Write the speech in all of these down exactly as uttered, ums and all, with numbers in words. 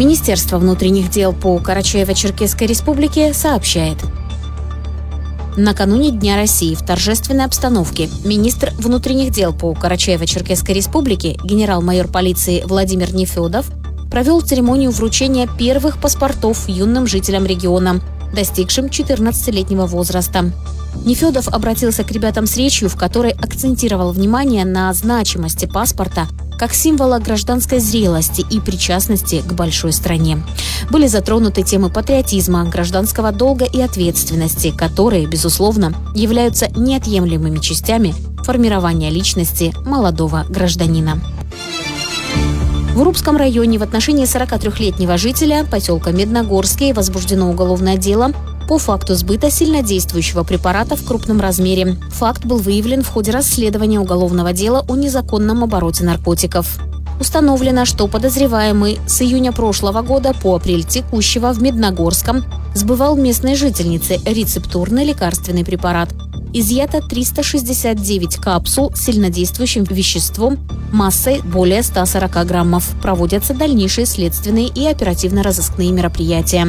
Министерство внутренних дел по Карачаево-Черкесской республике сообщает. Накануне Дня России в торжественной обстановке министр внутренних дел по Карачаево-Черкесской республике генерал-майор полиции Владимир Нефедов провел церемонию вручения первых паспортов юным жителям региона, достигшим четырнадцатилетнего возраста. Нефедов обратился к ребятам с речью, в которой акцентировал внимание на значимости паспорта как символа гражданской зрелости и причастности к большой стране. Были затронуты темы патриотизма, гражданского долга и ответственности, которые, безусловно, являются неотъемлемыми частями формирования личности молодого гражданина. В Урупском районе в отношении сорокатрёхлетнего жителя поселка Медногорский возбуждено уголовное дело по факту сбыта сильнодействующего препарата в крупном размере. Факт был выявлен в ходе расследования уголовного дела о незаконном обороте наркотиков. Установлено, что подозреваемый с июня прошлого года по апрель текущего в Медногорском сбывал местной жительнице рецептурный лекарственный препарат. Изъято триста шестьдесят девять капсул с сильнодействующим веществом массой более ста сорока граммов. Проводятся дальнейшие следственные и оперативно-розыскные мероприятия.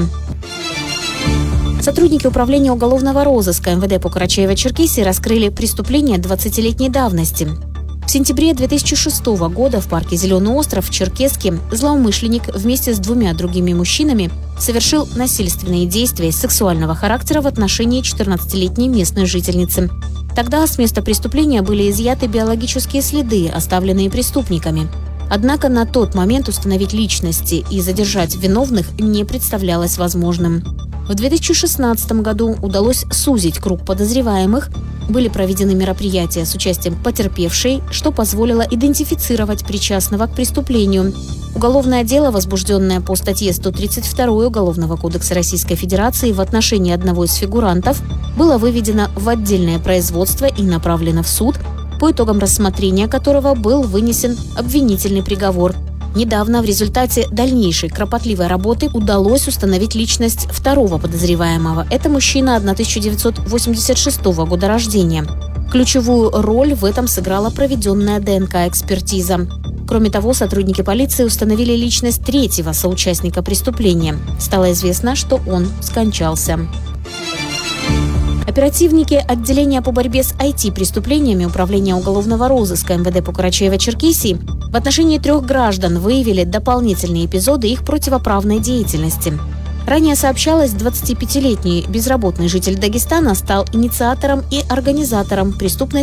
Сотрудники управления уголовного розыска эм вэ дэ по Карачаево-Черкесии раскрыли преступление двадцатилетней давности. В сентябре две тысячи шестого года в парке «Зеленый остров» в Черкесске злоумышленник вместе с двумя другими мужчинами совершил насильственные действия сексуального характера в отношении четырнадцатилетней местной жительницы. Тогда с места преступления были изъяты биологические следы, оставленные преступниками. Однако на тот момент установить личности и задержать виновных не представлялось возможным. В две тысячи шестнадцатом году удалось сузить круг подозреваемых. Были проведены мероприятия с участием потерпевшей, что позволило идентифицировать причастного к преступлению. Уголовное дело, возбужденное по статье сто тридцать два Уголовного кодекса Российской Федерации в отношении одного из фигурантов, было выведено в отдельное производство и направлено в суд, по итогам рассмотрения которого был вынесен обвинительный приговор. Недавно в результате дальнейшей кропотливой работы удалось установить личность второго подозреваемого. Это мужчина тысяча девятьсот восемьдесят шестого года рождения. Ключевую роль в этом сыграла проведенная дэ эн ка-экспертиза. Кроме того, сотрудники полиции установили личность третьего соучастника преступления. Стало известно, что он скончался. Оперативники отделения по борьбе с ай ти-преступлениями Управления уголовного розыска эм вэ дэ по Карачаево-Черкесии в отношении трех граждан выявили дополнительные эпизоды их противоправной деятельности. Ранее сообщалось, двадцатипятилетний безработный житель Дагестана стал инициатором и организатором преступной